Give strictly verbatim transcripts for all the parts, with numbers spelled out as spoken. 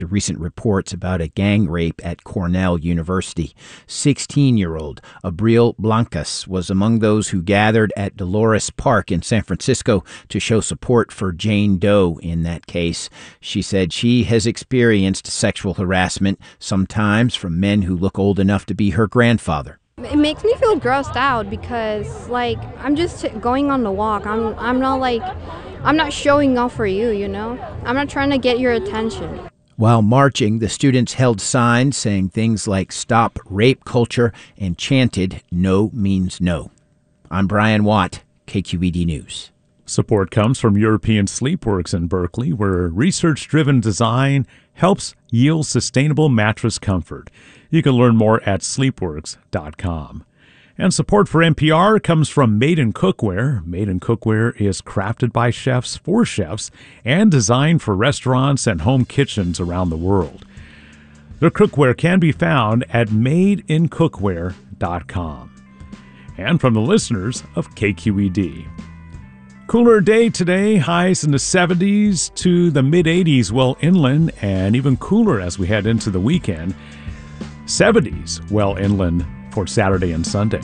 The recent reports about a gang rape at Cornell University. sixteen-year-old Abril Blancas was among those who gathered at Dolores Park in San Francisco to show support for Jane Doe in that case. She said she has experienced sexual harassment, sometimes from men who look old enough to be her grandfather. It makes me feel grossed out because, like, I'm just going on the walk. I'm, I'm not, like, I'm not showing off for you, you know? I'm not trying to get your attention. While marching, the students held signs saying things like "Stop Rape Culture" and chanted "No means no." I'm Brian Watt, K Q E D News. Support comes from European Sleepworks in Berkeley, where research-driven design helps yield sustainable mattress comfort. You can learn more at sleepworks dot com. And support for N P R comes from Made in Cookware. Made in Cookware is crafted by chefs for chefs and designed for restaurants and home kitchens around the world. Their cookware can be found at made in cookware dot com. And from the listeners of K Q E D. Cooler day today, highs in the seventies to the mid-eighties well inland, and even cooler as we head into the weekend. seventies well inland for Saturday and Sunday.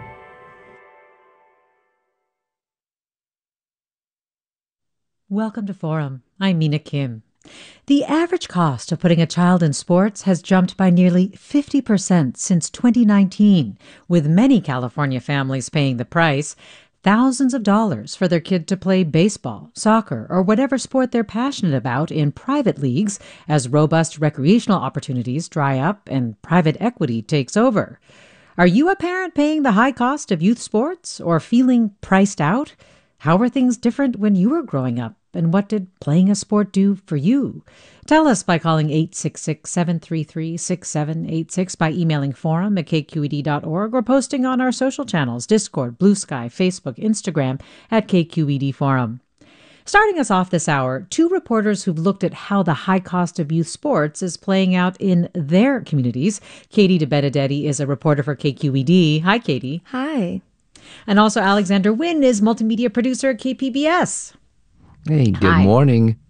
Welcome to Forum. I'm Mina Kim. The average cost of putting a child in sports has jumped by nearly fifty percent since twenty nineteen, with many California families paying the price, thousands of dollars for their kid to play baseball, soccer, or whatever sport they're passionate about in private leagues as robust recreational opportunities dry up and private equity takes over. Are you a parent paying the high cost of youth sports or feeling priced out? How were things different when you were growing up? And what did playing a sport do for you? Tell us by calling eight six six, seven three three, six seven eight six, by emailing forum at k q e d dot org, or posting on our social channels, Discord, Blue Sky, Facebook, Instagram, at K Q E D Forum. Starting us off this hour, two reporters who've looked at how the high cost of youth sports is playing out in their communities. Katie DeBenedetti is a reporter for K Q E D. Hi, Katie. Hi. And also Alexander Wynn is multimedia producer at K P B S. Hey, good Hi. morning.